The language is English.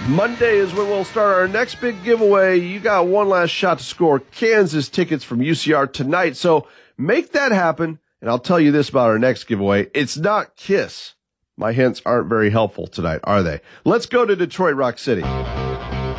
Monday is when we'll start our next big giveaway. You got one last shot to score Kansas tickets from UCR tonight. So make that happen. And I'll tell you this about our next giveaway. It's not Kiss. My hints aren't very helpful tonight, are they? Let's go to Detroit Rock City.